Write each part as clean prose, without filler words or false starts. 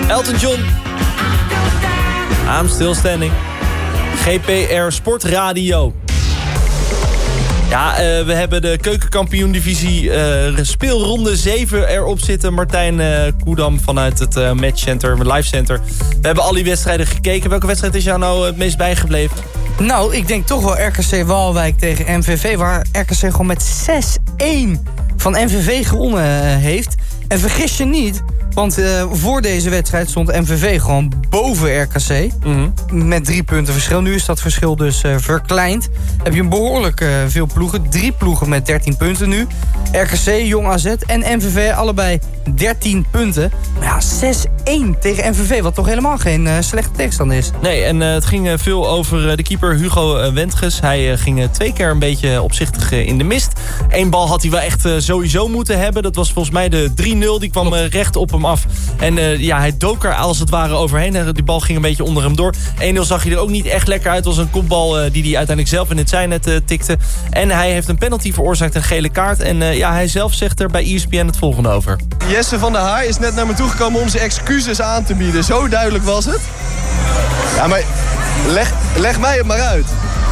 Elton John. I'm still standing. GPR Sportradio. Ja, we hebben de keukenkampioen-divisie speelronde 7 erop zitten. Martijn Koedam vanuit het matchcenter, live center. We hebben al die wedstrijden gekeken. Welke wedstrijd is jou nou het meest bijgebleven? Nou, ik denk toch wel RKC Waalwijk tegen MVV... waar RKC gewoon met 6-1 van MVV gewonnen heeft. En vergis je niet, want voor deze wedstrijd stond MVV gewoon boven RKC. Met 3 punten verschil. Nu is dat verschil dus verkleind. Heb je behoorlijk veel ploegen. 3 ploegen met 13 punten nu. RKC, Jong AZ en MVV allebei 13 punten. Maar ja, 6-1 tegen MVV, wat toch helemaal geen slechte tegenstander is. Nee, en het ging veel over de keeper Hugo Wendges. Hij ging 2 keer een beetje opzichtig in de mist. 1 bal had hij wel echt sowieso moeten hebben. Dat was volgens mij de 3-0. Die kwam recht op hem af. En hij dook er als het ware overheen. Die bal ging een beetje onder hem door. 1-0 zag hij er ook niet echt lekker uit. Het was een kopbal die hij uiteindelijk zelf in het zijnet tikte. En hij heeft een penalty veroorzaakt, een gele kaart. En hij zelf zegt er bij ESPN het volgende over. Jesse van der Haar is net naar me toegekomen om zijn excuses aan te bieden. Zo duidelijk was het. Ja, maar leg mij het maar uit.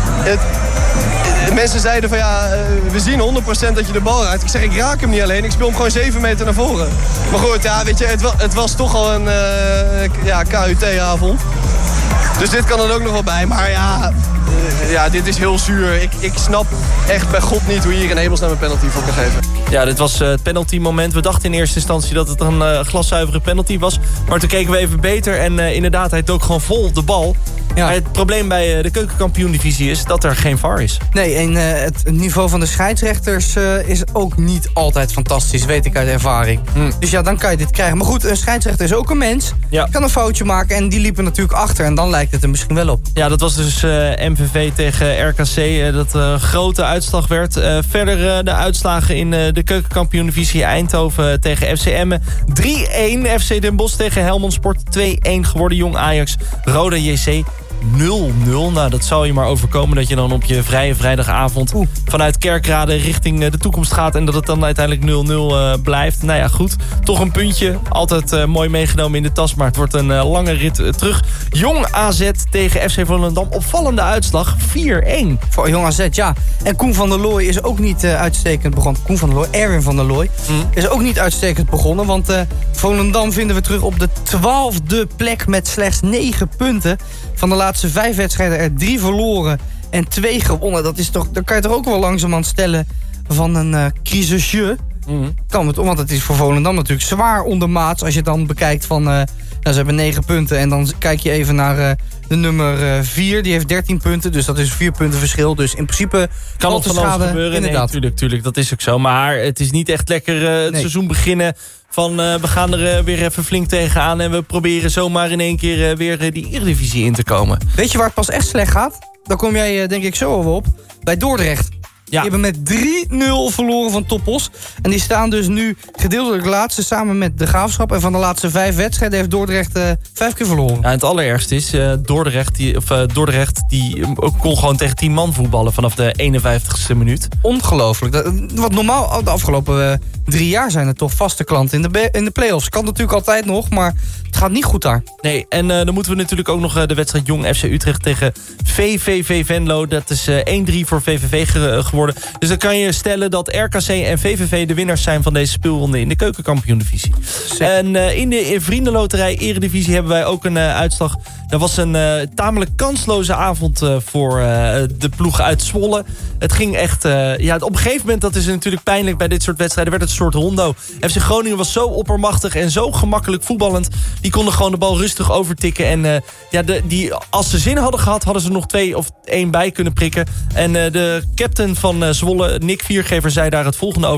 Mensen zeiden van we zien 100% dat je de bal raakt. Ik zeg, ik raak hem niet alleen. Ik speel hem gewoon 7 meter naar voren. Maar goed, weet je, het was toch al een KUT-avond. Dus dit kan er ook nog wel bij. Maar dit is heel zuur. Ik snap echt bij God niet hoe je hier in hemelsnaam een penalty voor kan geven. Ja, dit was het penalty moment. We dachten in eerste instantie dat het een glaszuivere penalty was. Maar toen keken we even beter. En inderdaad, hij dook gewoon vol op de bal. Ja. Maar het probleem bij de keukenkampioen-divisie is dat er geen VAR is. Nee, en het niveau van de scheidsrechters is ook niet altijd fantastisch. Weet ik uit ervaring. Dus ja, dan kan je dit krijgen. Maar goed, een scheidsrechter is ook een mens. Ja. Kan een foutje maken en die liepen natuurlijk achter. En dan lijkt het er misschien wel op. Ja, dat was dus MVV tegen RKC. Dat grote uitslag werd. Verder de uitslagen in de keukenkampioen-divisie. Eindhoven tegen FC Emmen 3-1. FC Den Bosch tegen Helmond Sport 2-1 geworden. Jong Ajax, Roda JC 0-0. Nou, dat zou je maar overkomen dat je dan op je vrije vrijdagavond vanuit Kerkrade richting de toekomst gaat en dat het dan uiteindelijk 0-0 blijft. Nou ja, goed. Toch een puntje. Altijd mooi meegenomen in de tas, maar het wordt een lange rit terug. Jong AZ tegen FC Volendam. Opvallende uitslag 4-1. Voor Jong AZ, ja. En Koen van der Looy is ook niet uitstekend begonnen. Koen van der Looy, Erwin van der Looy, is ook niet uitstekend begonnen, want Volendam vinden we terug op de 12e plek met slechts 9 punten. Van de laatste 5 wedstrijden er 3 verloren en 2 gewonnen. Dat is toch, dan kan je toch ook wel langzamerhand stellen van een crisisje. Kan het, want het is voor Volendam natuurlijk zwaar ondermaats. Als je dan bekijkt van, ze hebben 9 punten. En dan kijk je even naar de nummer 4. Die heeft 13 punten, dus dat is 4 punten verschil. Dus in principe kan het van alles gebeuren. Inderdaad. Nee, tuurlijk, dat is ook zo. Maar het is niet echt lekker het seizoen beginnen van we gaan er weer even flink tegenaan en we proberen zomaar in één keer weer die Eredivisie in te komen. Weet je waar het pas echt slecht gaat? Daar kom jij denk ik zo op. Bij Dordrecht. Ja. Die hebben met 3-0 verloren van Topos. En die staan dus nu gedeeltelijk laatste samen met de Graafschap. En van de laatste 5 wedstrijden heeft Dordrecht 5 keer verloren. Ja, het allerergste is, Dordrecht die kon gewoon tegen 10 man voetballen vanaf de 51ste minuut. Ongelooflijk. Wat normaal, de afgelopen 3 jaar zijn er toch vaste klanten in de play-offs. Kan natuurlijk altijd nog, maar het gaat niet goed daar. Nee, en dan moeten we natuurlijk ook nog de wedstrijd Jong FC Utrecht tegen VVV Venlo. Dat is 1-3 voor VVV geworden. Dus dan kan je stellen dat RKC en VVV de winnaars zijn van deze speelronde in de keukenkampioen-divisie. En in de vriendenloterij Eredivisie hebben wij ook een uitslag. Dat was een tamelijk kansloze avond voor de ploeg uit Zwolle. Het ging echt... op een gegeven moment, dat is natuurlijk pijnlijk bij dit soort wedstrijden, werd het een soort rondo. FC Groningen was zo oppermachtig en zo gemakkelijk voetballend. Die konden gewoon de bal rustig overtikken. En als ze zin hadden gehad, hadden ze nog 2 of 1 bij kunnen prikken. En de captain van Zwolle, Nick Viergever, zei daar het volgende over.